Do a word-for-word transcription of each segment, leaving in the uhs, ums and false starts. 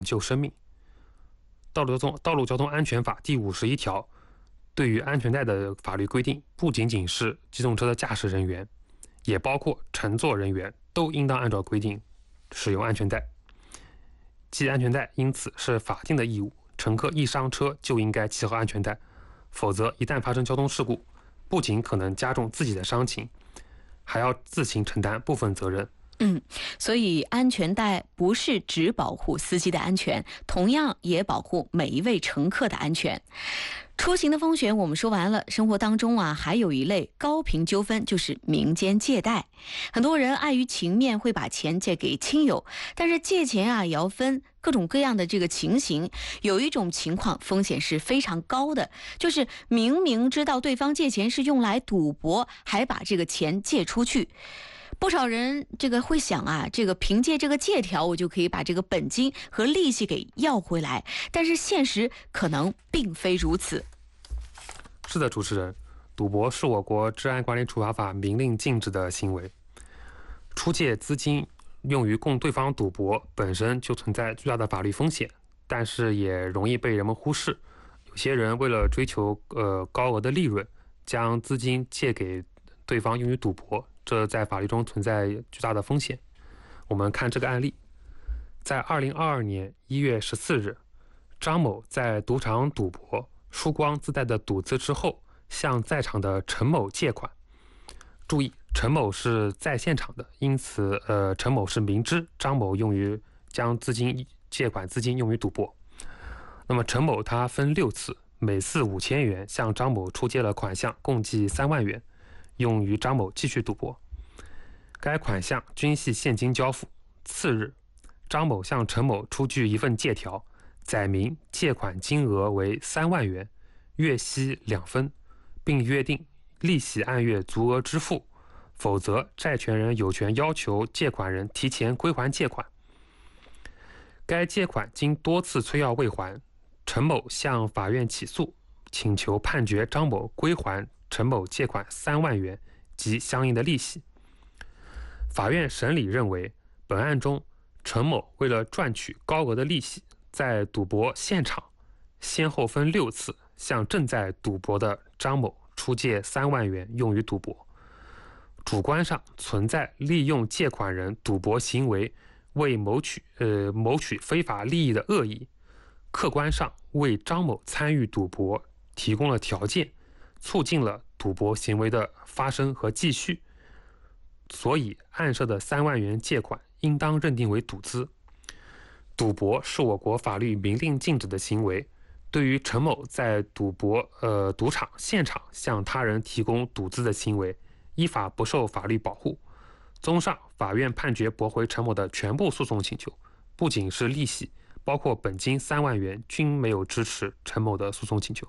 救生命。道路交通道路交通安全法第五十一条对于安全带的法律规定，不仅仅是机动车的驾驶人员，也包括乘坐人员都应当按照规定使用安全带。系安全带因此是法定的义务，乘客一上车就应该系好安全带，否则一旦发生交通事故，不仅可能加重自己的伤情，还要自行承担部分责任。 嗯，所以安全带不是只保护司机的安全，同样也保护每一位乘客的安全。出行的风险我们说完了，生活当中啊还有一类高频纠纷，就是民间借贷。很多人碍于情面会把钱借给亲友，但是借钱啊也要分各种各样的这个情形。有一种情况风险是非常高的，就是明明知道对方借钱是用来赌博，还把这个钱借出去。不少人这个会想啊，这个凭借这个借条，我就可以把这个本金和利息给要回来，但是现实可能并非如此。 是的，主持人，赌博是我国治安管理处罚法明令禁止的行为。出借资金用于供对方赌博，本身就存在巨大的法律风险，但是也容易被人们忽视。有些人为了追求呃高额的利润，将资金借给对方用于赌博，这在法律中存在巨大的风险。我们看这个案例，在二零二二年一月十四日，张某在赌场赌博，输光自带的赌资之后，向在场的陈某借款。注意，陈某是在现场的，因此，呃，陈某是明知张某用于将资金借款资金用于赌博。那么，陈某他分六次，每次五千元，向张某出借了款项，共计三万元，用于张某继续赌博。该款项均系现金交付。次日，张某向陈某出具一份借条，载明借款金额为三万元，月息两分，并约定利息按月足额支付，否则债权人有权要求借款人提前归还借款。该借款经多次催要未还，陈某向法院起诉，请求判决张某归还陈某借款三万元及相应的利息。法院审理认为，本案中陈某为了赚取高额的利息，在赌博现场先后分六次向正在赌博的张某出借三万元用于赌博，主观上存在利用借款人赌博行为为谋取呃谋取非法利益的恶意，客观上为张某参与赌博提供了条件，促进了赌博行为的发生和继续，所以案涉的三万元借款应当认定为赌资。赌博是我国法律明令禁止的行为，对于陈某在赌博呃赌场现场向他人提供赌资的行为，依法不受法律保护。综上，法院判决驳回陈某的全部诉讼请求，不仅是利息，包括本金三万元均没有支持陈某的诉讼请求。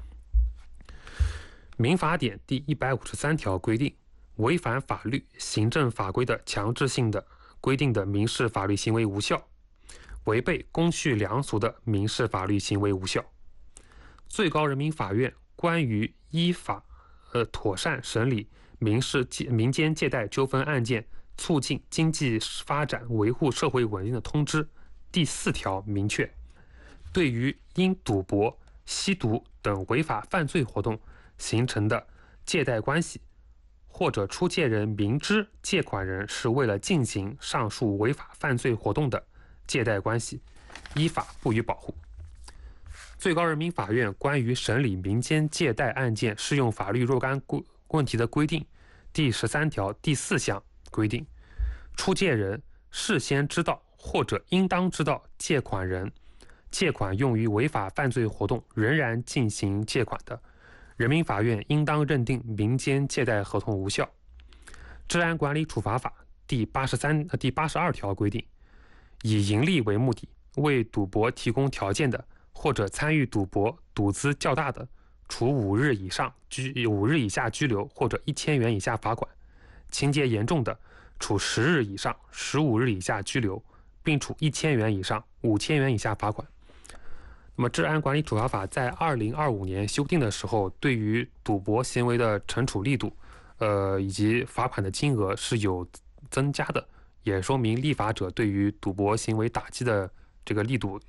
民法典第一百五十三条规定，违反法律、行政法规的强制性的规定的民事法律行为无效，违背公序良俗的民事法律行为无效。最高人民法院关于依法呃妥善审理民事民间借贷纠纷案件，促进经济发展、维护社会稳定的通知第四条明确，对于因赌博、吸毒等违法犯罪活动形成的借贷关系，或者出借人明知借款人是为了进行上述违法犯罪活动的借贷关系，依法不予保护。最高人民法院关于审理民间借贷案件适用法律若干问题的规定第十三条第四项规定，出借人事先知道或者应当知道借款人借款用于违法犯罪活动，仍然进行借款的，人民法院应当认定民间借贷合同无效。治安管理处罚法第八十三、第八十二条规定，以盈利为目的，为赌博提供条件的，或者参与赌博赌资较大的，处五日以上拘五日以下拘留或者一千元以下罚款；情节严重的，处十日以上十五日以下拘留，并处一千元以上五千元以下罚款。那么，治安管理处罚法在二零二五年修订的时候，对于赌博行为的惩处力度，呃，以及罚款的金额是有增加的，也说明立法者对于赌博行为打击的这个力度